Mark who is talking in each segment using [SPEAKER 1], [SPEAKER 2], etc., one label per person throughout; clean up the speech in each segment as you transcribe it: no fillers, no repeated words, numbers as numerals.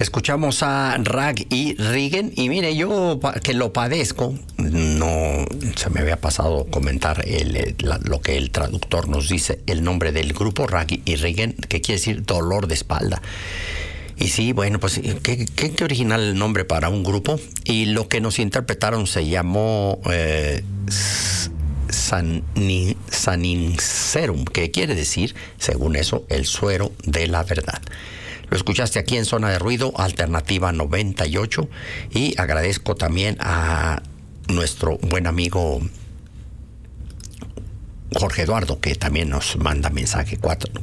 [SPEAKER 1] Escuchamos a Rag y Regan y mire, yo que lo padezco, no se me había pasado comentar lo que el traductor nos dice, el nombre del grupo Rag y Regan, que quiere decir dolor de espalda. Y sí, bueno, pues qué original el nombre para un grupo. Y lo que nos interpretaron se llamó Saninserum, que quiere decir, según eso, el suero de la verdad. Lo escuchaste aquí en Zona de Ruido, Alternativa 98, y agradezco también a nuestro buen amigo Jorge Eduardo, que también nos manda mensaje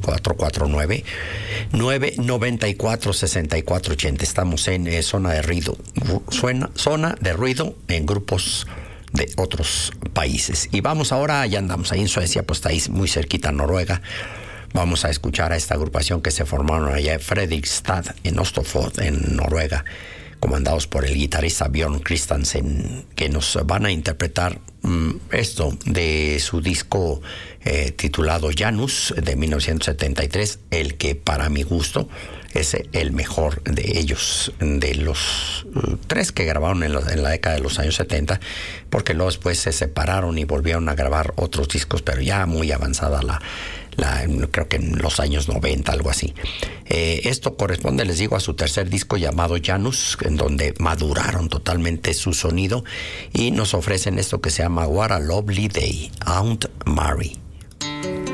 [SPEAKER 1] 449-994-6480. Estamos en Zona de Ruido, Zona de Ruido en grupos de otros países. Y vamos ahora, ya andamos ahí en Suecia, pues está ahí muy cerquita Noruega. Vamos a escuchar a esta agrupación que se formaron allá en Fredrikstad, en Østfold, en Noruega, comandados por el guitarrista Björn Kristiansen, que nos van a interpretar esto de su disco titulado Janus de 1973, el que para mi gusto es el mejor de ellos, de los tres que grabaron en la década de los años 70, porque luego después se separaron y volvieron a grabar otros discos, pero ya muy avanzada creo que en los años 90, algo así. Esto corresponde, les digo, a su tercer disco llamado Janus, en donde maduraron totalmente su sonido y nos ofrecen esto que se llama What a Lovely Day, Aunt Mary.